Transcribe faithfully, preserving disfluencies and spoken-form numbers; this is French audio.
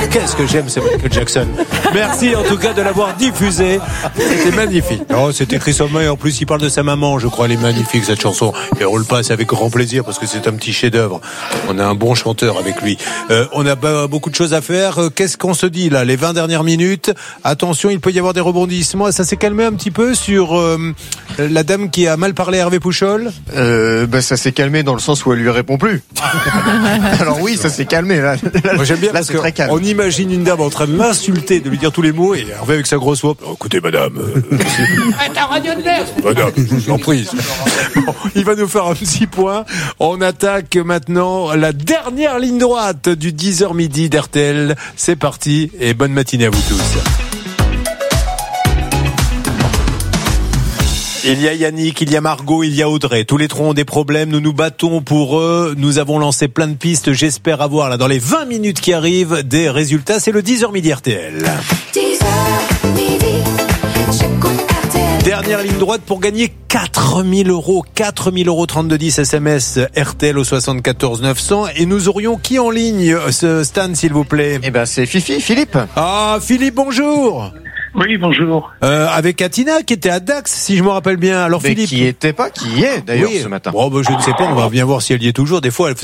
Qu'est-ce que j'aime ce Michael Jackson. Merci en tout cas de l'avoir diffusé. C'était magnifique. Oh, c'était Chris Homme, en plus il parle de sa maman, je crois. Elle est magnifique cette chanson. Et on le passe avec grand plaisir parce que c'est un petit chef-d'œuvre. On a un bon chanteur avec lui. Euh, on a pas beaucoup de choses à faire. Qu'est-ce qu'on se dit là, les vingt dernières minutes? Attention, il peut y avoir des rebondissements. Ça s'est calmé un petit peu sur euh, la dame qui a mal parlé à Hervé Pouchol. Euh, bah, ça s'est calmé dans le sens où elle lui répond plus. Alors oui, ça s'est calmé là. Moi j'aime bien là, parce c'est très calme. on imagine une dame en train de l'insulter, de lui dire tous les mots, et Hervé avec sa grosse voix. Oh, écoutez madame. Euh, ta radio de merde. Madame, je vous en prie. Bon, il va nous faire un petit point. On attaque maintenant la dernière ligne droite du dix heures midi d'R T L. C'est parti et bonne matinée à vous tous. Il y a Yannick, il y a Margot, il y a Audrey. Tous les trois ont des problèmes. Nous nous battons pour eux. Nous avons lancé plein de pistes. J'espère avoir là dans les vingt minutes qui arrivent des résultats. C'est le dix heures midi R T L. dix heures midi, j'écoute R T L. Dernière ligne droite pour gagner quatre mille euros. quatre mille euros trente-deux dix S M S R T L au soixante-quatorze neuf cents. Et nous aurions qui en ligne, ce Stan, s'il vous plaît? Eh ben, c'est Fifi, Philippe. Ah, Philippe, bonjour. Oui, bonjour. Euh, avec Atina qui était à Dax, si je me rappelle bien. Alors Mais Philippe. qui était pas, qui est d'ailleurs Oui. ce matin. Bon, ben, je ne sais pas, on va bien voir si elle y est toujours. Des fois, elle